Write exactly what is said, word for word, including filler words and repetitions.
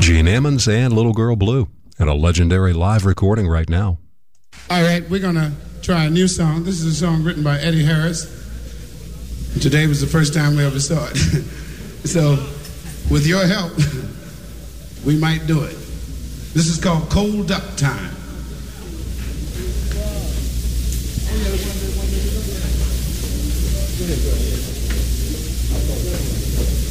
Gene Ammons and Little Girl Blue, and a legendary live recording right now. All right, we're going to try a new song. This is a song written by Eddie Harris. Today was the first time we ever saw it. So, with your help, we might do it. This is called Cold Up Time. Go ahead, go ahead.